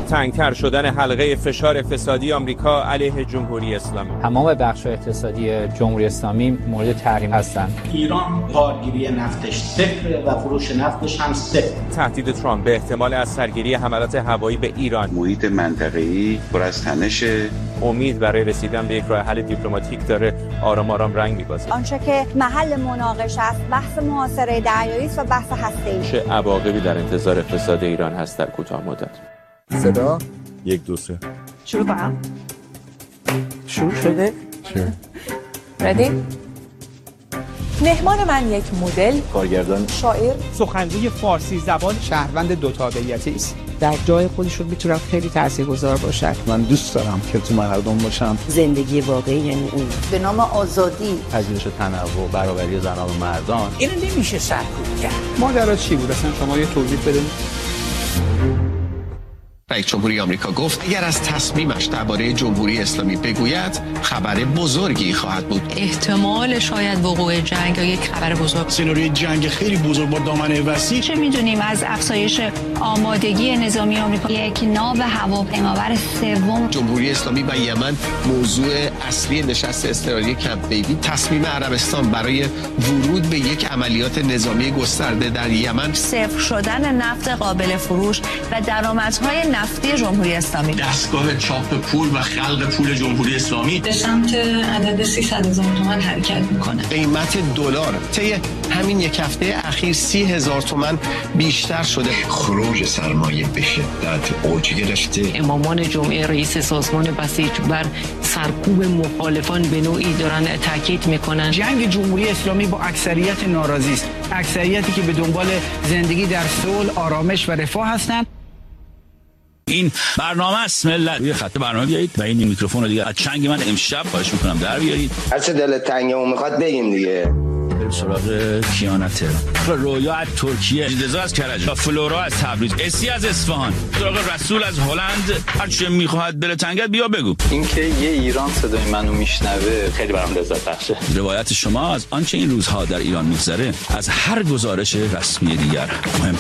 تنگتر شدن حلقه فشار اقتصادی آمریکا علیه جمهوری اسلامی. تمام بخش‌های اقتصادی جمهوری اسلامی مورد تحریم هستند. ایران بارگیری نفتش صفر و فروش نفتش هم صفر. تهدید ترامپ به احتمال از سرگیری حملات هوایی به ایران. محیط منطقه‌ای پر از تنش. امید برای رسیدن به یک راه حل دیپلماتیک داره آرام آرام رنگ می‌بازه. آنچه که محل مناقشه است بحث محاصره دریایی است و بحث هسته‌ای. چه عواقبی در انتظار اقتصاد ایران هست در کوتاه مدت؟ صدا 1 2 3 شروع کنم. شروع شده؟ ردی؟ مهمان من یک مدل، کارگردان، شاعر، سخنگوی فارسی زبان، شهروند دو تابعیتی است. در جای خودشون میتونن خیلی تاثیرگذار باشن. من دوست دارم که تو مردم باشم. زندگی واقعی یعنی اون به نام آزادی، پذیرش تنوع، برابری زنان و مردان. اینو نمیشه سرکوب کرد. ماجرا چی بود اصلا؟ شما یه توضیح بدید. رئیس جمهوری آمریکا گفت اگر از تصمیمش درباره جمهوری اسلامی بگوید خبر بزرگی خواهد بود. احتمال شاید وقوع جنگ یا یک خبر بزرگ. سناریوی جنگ خیلی بزرگ با دامنه وسیع. چه میدونیم از افزایش آمادگی نظامی آمریکا؟ یک ناو هواپیمابر سوم. جمهوری اسلامی و یمن موضوع اصلی نشست اضطراری کمپ دیوید. تصمیم عربستان برای ورود به یک عملیات نظامی گسترده در یمن. صفر شدن نفت قابل فروش و درآمدهای نفتی جمهوری اسلامی. دستگاه چاپ پول و خلق پول جمهوری اسلامی به سمت عدد 300,000 تومان حرکت میکنه. قیمت دلار طی همین یک هفته اخیر 30,000 تومان بیشتر شده. خروج سرمایه به شدت اوج گرفته. امامان جمعه رئیس سازمان بسیج بر سرکوب مخالفان به نوعی دارن تاکید میکنن. جنگ جمهوری اسلامی با اکثریت ناراضی است. اکثریتی که به دنبال زندگی در صلح، آرامش و رفاه هستند. این برنامه است ملت. روی خط برنامه بیایید و این میکروفون رو دیگه از چنگ من امشب خواهش میکنم در بیارید. هر چه دلت تنگه و میخواد بگیم دیگه. بریم سراغ کیانت رویا از ترکیه، رضا از کرج، فلورا از تبریز، اسی از اصفهان، سراغ رسول از هلند. هر چه میخواد دلت تنگه بیا بگو. اینکه یه ایران صدای منو میشنوه خیلی برام لذت بخشه. روایت شما از آنچه این روزها در ایران میگذره از هر گزارش رسمی دیگر مهم